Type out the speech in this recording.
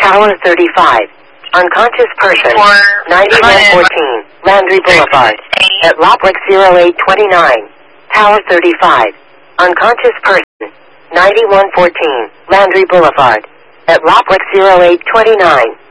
Tower 35. Unconscious person. 9114. Landry Boulevard. At Lopwick 0829. Tower 35. Unconscious person. 9114. Landry Boulevard. At Lopwick 0829.